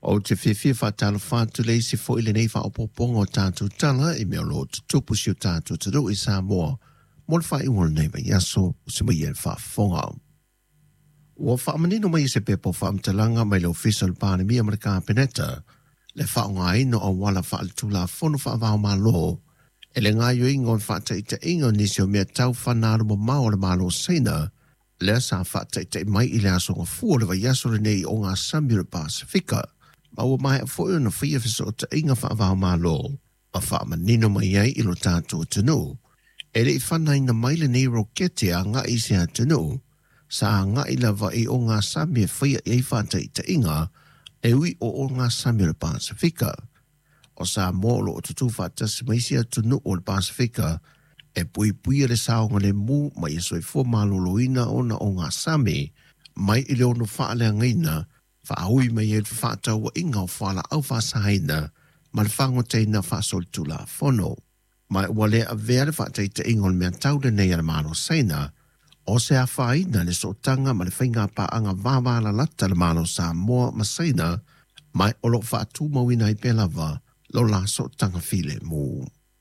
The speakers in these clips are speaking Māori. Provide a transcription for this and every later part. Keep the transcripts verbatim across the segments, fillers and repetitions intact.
O te whiwhia whātalo whātu leisi fo ile nei whaopopongo tātou tala i mea lo tutupu si o tātou te ro i Samoa. Mo le whai ua nei vai aso o se mai e whaafonga. Ua whaamanino mai se pepo whaamtalanga mai le official pāne mia marika peneta. Le whaonga ino o wala whaaltula fono whaavao mā lo. E le ngā yo ingo whaata i te ingo nisi o mea tau whanāru mo mao le mālo seina. Le sa whaata i te mai i le aso ngā fua le vai aso le nei o ngā Samira Pasifika. Ma ua mai a fwoi na whia fiso o te inga whaavao mā lo. Ma whaamanino mai ai ilo tātou tunu. E le i whanai na mai le nei rokete a ngā isi a tunu. Sa ngā ila wa i o ngā Samia whia i whata i te inga, e ui o o ngā Samia Pasifika. O sa mōlo o tutu whata se maisia tunu o le Pasifika, e pui pui le saonga le mū mai e soi fua maloloina o na o ngā Sami, mai i leo no whaale ngaina, whaaui mai e whata wa inga o whala au whasahaina, ma le whango teina whasol tula whono. Mai wale a vea le whata i te inga o le mea taude nei ala malo seina, o se a whaina le sotanga ma le whainga pa anga wawala lata le malo sa moa masaina, mai o lo whaatu mawina i pelava, lo la sotanga file mu.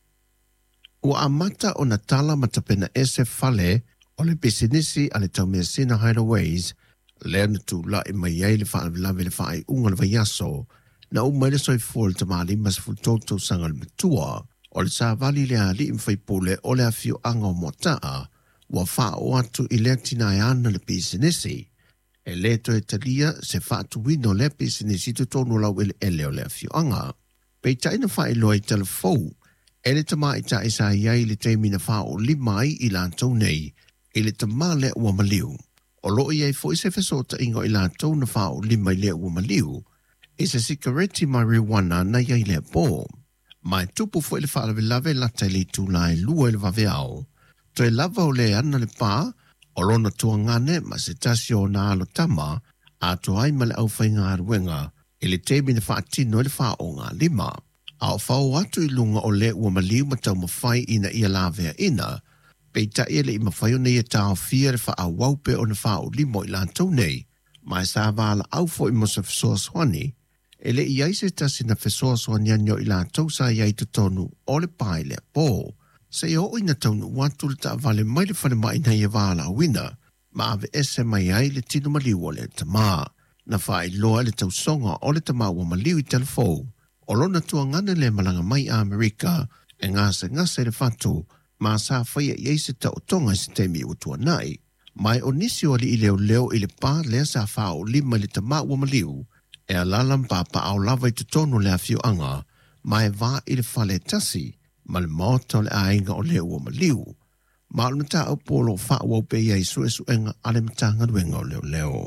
Ua amata o na tala matapena ese fale o le bisinisi a le taumea sina hideaways, lea na tu la i mai ei le whaalawelawe le whaai unga le vaiaso, na umai le soi fuol tamali mas futoto sanga le matua, o le sa vali le a li imwhaipule o le a fio anga o motaa, wa wha o atu i lea tina e ana le bisinisi. E le to e talia se wha atu wino le bisinisi tu tonu lau ele ele o le a fio anga. Pei taina wha i loa i telefou, e le tama i ta isa iai le teimina wha o lima ai i lantou nei, i le tama le ua maliu. O lo i ai fo i se fesota ingo i lantou na wha o lima i le ua maliu, i se sikareti marijuana na iai le po. Mai tupu fo i le wha lave lata li tu lai lua i le vaveao. To e lava o le ana le pā, o lona tua ngane ma se tasi o na alo tama, a to ai ma le au whainga aruenga, i le teimi na whaatino i le wha o ngā lima. A o whao atu i lunga o le ua maliu ma tau mawhai ina ia lavea ina, pei ta ia le i mawhai o nei e tau fia le wha a waupe o na wha o limo i lantou nei, mai sa wala au fo i mo se fesoa swani, e le i aise tasi na fesoa swani anio i lantou sa iai tutonu o le pai le po. Se o ina taunu watu le ta vale mai le whale mai na ia wala wina, ma ave ese mai ai le tino maliu o le tama. Na whae loa le tau songa o le tama ua maliu i telefou. O lona tua ngane le malanga mai a Amerika, e ngase ngase le fatu, ma sa whaia i eise ta o tonga i se temi o tua nai. Mai o nisi o li i leo leo i le pā lea sa wha o lima le tama ua maliu, e a lalam papa au lava i tutonu le a fiu anga, mai va i le whale tasi, ma le moto le ainga o le ua maliu. Ma o nata au polo wha ua upe iei sue suenga ale mtanga luenga o leo leo.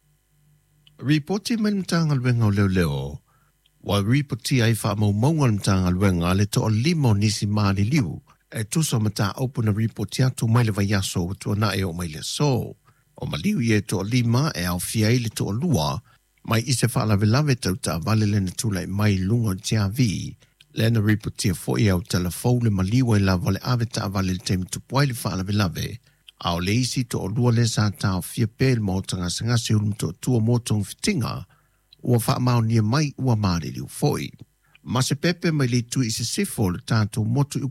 Reporti mai mtanga luenga o leo leo. Wa reporti ai wha mau maunga mtanga luenga le to o limo nisi maali liu. E tuso mata aupu na reporti atu mai le vaiaso o tua na e o mai le so. O maliu i e to o lima e au fiai le to o lua. Mai ise wha lave lave tau ta vale le na tula i mai lungo tia vi. Lena reportia fo i au telefou le maliwa i lava le ave ta avale le temi tupuai le whaala lave. Ao le isi to o lua le sa tau fia pēl mo tanga sangasi ulum to tua motong fitinga, ua wha mao nia mai ua maare liu foi. Ma se pepe mai le tu i se sifo le tātou motu